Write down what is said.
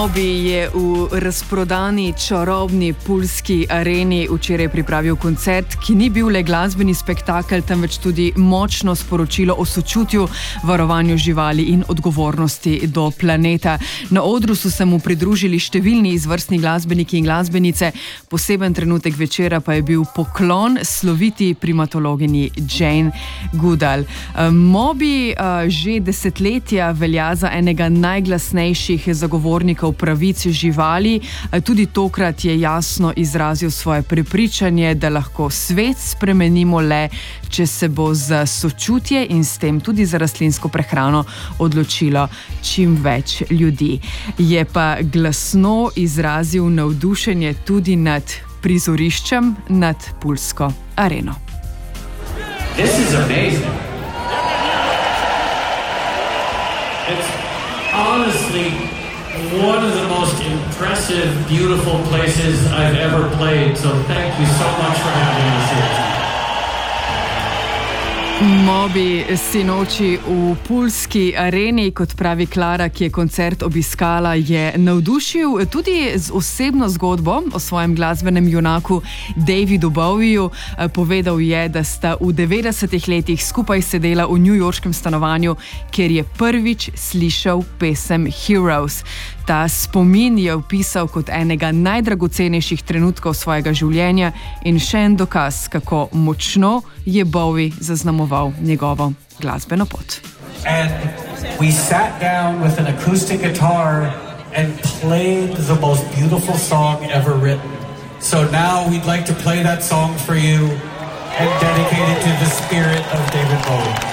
Moby je v razprodani čarobni Pulski areni včeraj pripravil koncert, ki ni bil le glasbeni spektakel, temveč tudi močno sporočilo o sočutju, varovanju živali in odgovornosti do planeta. Na odru so se mu pridružili številni izvrstni glasbeniki in glasbenice, poseben trenutek večera pa je bil poklon sloviti primatologinji Jane Goodall. Moby že desetletja velja za enega najglasnejših zagovornikov pravic živali. Tudi tokrat je jasno izrazil svoje prepričanje, da lahko svet spremenimo le, če se bo za sočutje in s tem tudi za rastlinsko prehrano odločilo čim več ljudi. Je pa glasno izrazil navdušenje tudi nad prizoriščem, nad Pulsko areno. This is amazing. It's honestly one of the most impressive, beautiful places I've ever played, so thank you so much for having us here. Moby sinoči v Pulski areni, kot pravi Klara, ki je koncert obiskala, je navdušil tudi z osebno zgodbo o svojem glasbenem junaku Davidu Bowieju. Povedal je, da sta v 90-ih letih skupaj sedela v newyorškem stanovanju, kjer je prvič slišal pesem Heroes. Ta spomin je opisal kot enega najdragocenejših trenutkov svojega življenja in še en dokaz, kako močno je Bowie zaznamoval njegovo glasbeno pot. And we sat down with an acoustic guitar and played the most beautiful song ever written. So now we'd like to play that song for you and dedicate it to the spirit of David Bowie.